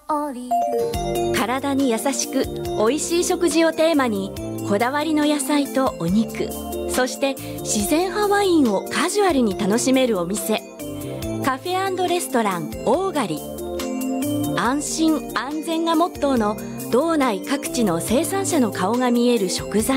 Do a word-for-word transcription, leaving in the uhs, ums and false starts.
体に優しく美味しい食事をテーマに、こだわりの野菜とお肉、そして自然派ワインをカジュアルに楽しめるお店、カフェ&レストランオーガリ。安心安全がモットーの道内各地の生産者の顔が見える食材